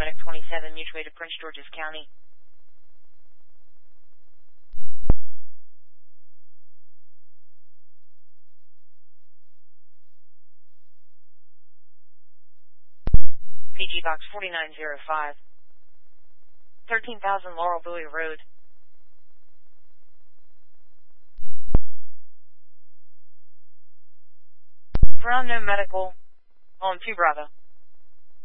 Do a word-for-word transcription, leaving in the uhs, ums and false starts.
Medic twenty-seven, mutuate to Prince George's County. P G Box forty-nine oh five. thirteen thousand Laurel Bowie Road. For unknown medical, on two Bravo.